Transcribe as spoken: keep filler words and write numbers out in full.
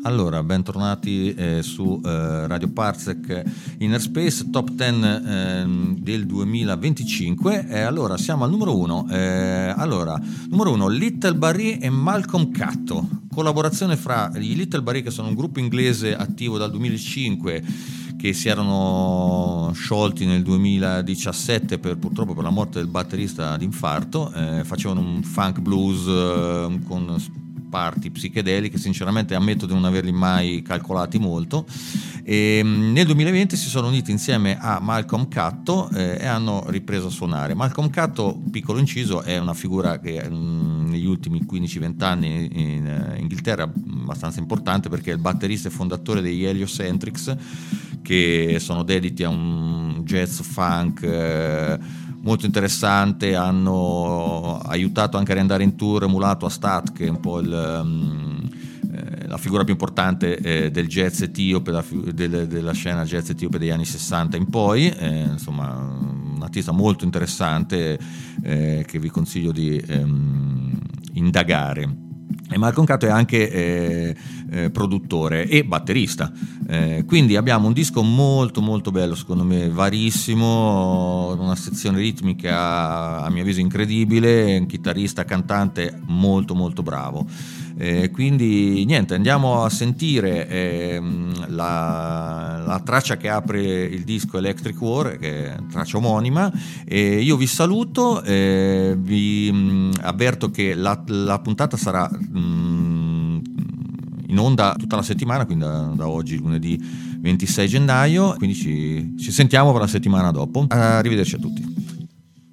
Allora, bentornati eh, su eh, Radio Parsec Inner Space Top dieci eh, del duemilaventicinque. E allora siamo al numero uno. Eh, allora, numero uno, Little Barrie e Malcolm Catto. Collaborazione fra i Little Barrie, che sono un gruppo inglese attivo dal duemilacinque, che si erano sciolti nel duemiladiciassette per, purtroppo per la morte del batterista d'infarto. Eh, facevano un funk blues eh, con parti psichedeliche, sinceramente ammetto di non averli mai calcolati molto, e nel duemilaventi si sono uniti insieme a Malcolm Catto eh, e hanno ripreso a suonare. Malcolm Catto, piccolo inciso, è una figura che mh, negli ultimi quindici venti anni in uh, Inghilterra abbastanza importante, perché è il batterista e fondatore degli Heliocentrics, che sono dediti a un jazz funk eh, molto interessante. Hanno aiutato anche a riandare in tour Mulatu Astat, che è un po' il, um, eh, la figura più importante eh, del jazz etiope, la, del, della scena jazz etiope degli anni sessanta in poi. Eh, insomma, un artista molto interessante eh, che vi consiglio di ehm, indagare. E Malcolm Catto è anche eh, eh, produttore e batterista, eh, quindi abbiamo un disco molto molto bello, secondo me varissimo, una sezione ritmica a mio avviso incredibile, un chitarrista cantante molto molto bravo. Eh, quindi niente, andiamo a sentire eh, la, la traccia che apre il disco, Electric War, che è traccia omonima. E io vi saluto, eh, vi mh, avverto che la, la puntata sarà mh, in onda tutta la settimana, quindi da, da oggi lunedì ventisei gennaio, quindi ci, ci sentiamo per la settimana dopo. Arrivederci a tutti.